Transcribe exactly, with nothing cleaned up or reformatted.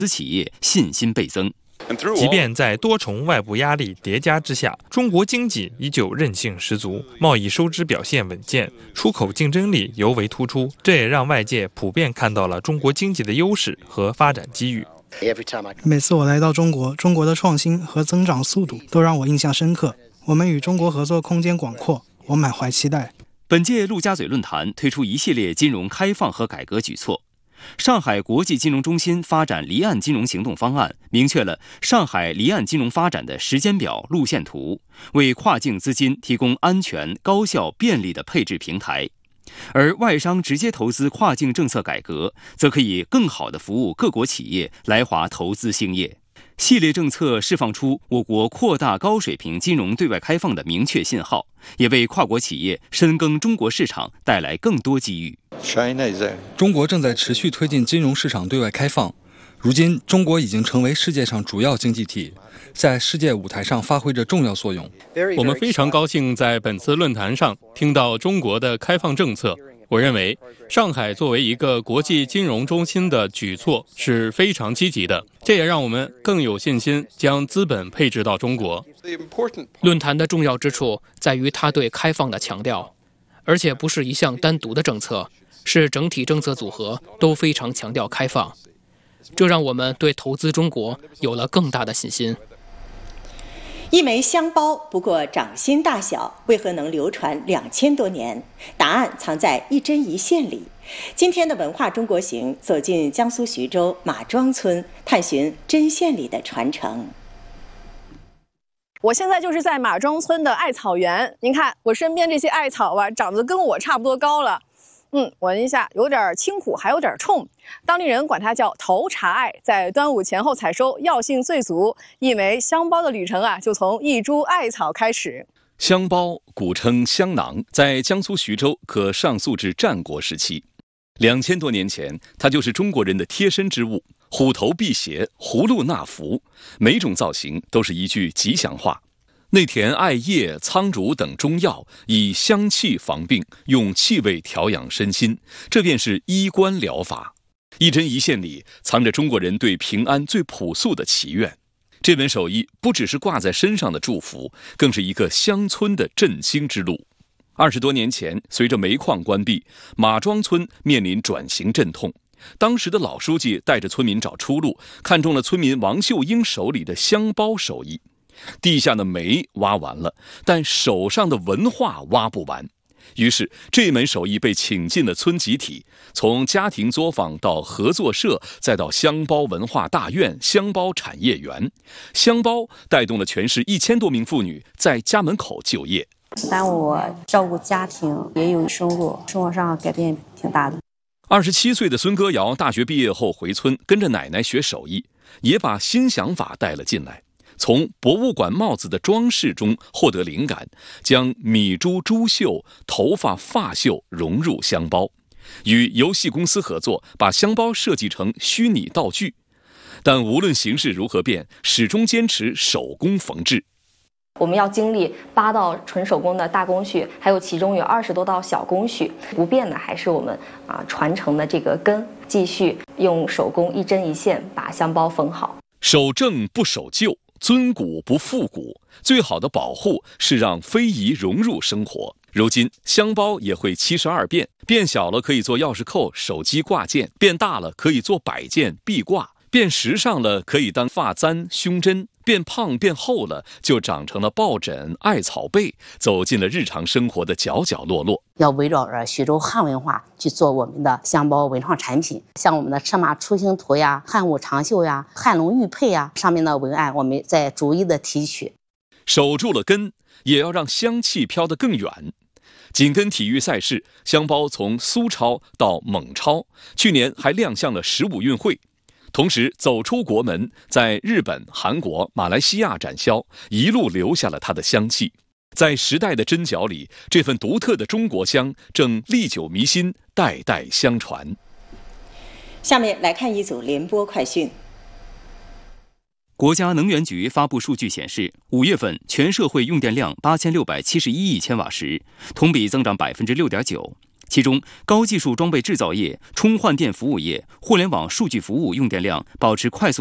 资企业信心倍增。 即便在多重外部压力叠加之下，中国经济依旧韧性十足，贸易收支表现稳健，出口竞争力尤为突出。这也让外界普遍看到了中国经济的优势和发展机遇。 每次我来到中国，中国的创新和增长速度都让我印象深刻。我们与中国合作空间广阔，我满怀期待。 本届陆家嘴论坛推出一系列金融开放和改革举措。上海国际金融中心发展离岸金融行动方案明确了上海离岸金融发展的时间表、路线图，为跨境资金提供安全、高效、便利的配置平台。而外商直接投资跨境政策改革，则可以更好地服务各国企业来华投资兴业。系列政策释放出我国扩大高水平金融对外开放的明确信号，也为跨国企业深耕中国市场带来更多机遇。 中国正在持续推进金融市场对外开放，如今中国已经成为世界上主要经济体，在世界舞台上发挥着重要作用。 我们非常高兴在本次论坛上听到中国的开放政策。我认为上海作为一个国际金融中心的举措是非常积极的，这也让我们更有信心将资本配置到中国。 论坛的重要之处在于它对开放的强调，而且不是一项单独的政策，是整体政策组合都非常强调开放，这让我们对投资中国有了更大的信心。 一枚香包不过掌心大小，为何能流传两千多年？答案藏在一针一线里。今天的文化中国行走进江苏徐州马庄村，探寻针线里的传承。 我现在就是在马庄村的艾草园，您看我身边这些艾草啊，长得跟我差不多高了。嗯，闻一下，有点清苦，还有点冲。当地人管它叫头茶艾，在端午前后采收，药性最足。一枚香包的旅程啊，就从一株艾草开始。 香包古称香囊，在江苏徐州可上溯至战国时期。两千多年前，它就是中国人的贴身之物，虎头辟邪，葫芦纳福，每种造型都是一句吉祥话。内填艾叶、苍术等中药，以香气防病，用气味调养身心，这便是医官疗法。一针一线里藏着中国人对平安最朴素的祈愿。这门手艺不只是挂在身上的祝福，更是一个乡村的振兴之路。二十多年前，随着煤矿关闭，马庄村面临转型阵痛。当时的老书记带着村民找出路，看中了村民王秀英手里的香包手艺。地下的煤挖完了，但手上的文化挖不完。于是这门手艺被请进了村集体，从家庭作坊到合作社，再到香包文化大院、香包产业园。香包带动了全市一千多名妇女在家门口就业。 但我照顾家庭，也有收入，生活上改变挺大的。 二十七岁的孙歌瑶大学毕业后回村，跟着奶奶学手艺，也把新想法带了进来。从博物馆帽子的装饰中获得灵感，将米珠珠绣、头发发绣融入香包，与游戏公司合作，把香包设计成虚拟道具。但无论形势如何变，始终坚持手工缝制。 我们要经历八道纯手工的大工序，还有其中有二十多道小工序，不变的还是我们啊传承的这个根，继续用手工一针一线把香包缝好。 守正不守旧，尊古不复古，最好的保护是让非遗融入生活。如今香包也会七十二变，变小了可以做钥匙扣、手机挂件，变大了可以做摆件、壁挂，变时尚了可以当发簪、胸针，变胖变厚了就长成了抱枕、艾草被，走进了日常生活的角角落落。 要围绕着徐州汉文化去做我们的香包文创产品，像我们的车马出行图呀、汉武长袖呀、汉龙玉佩呀，上面的文案我们在逐一的提取。 守住了根，也要让香气飘得更远。紧跟体育赛事，香包从苏超到蒙超，去年还亮相了十五运会。同时走出国门，在日本、韩国、马来西亚展销，一路留下了它的香气。在时代的针脚里，这份独特的中国香正历久弥新，代代相传。 下面来看一组联播快讯。 国家能源局发布数据显示，五月份全社会用电量八千六百七十一亿千瓦时，同比增长百分之六点九。 其中，高技术装备制造业、充换电服务业、互联网数据服务用电量保持快速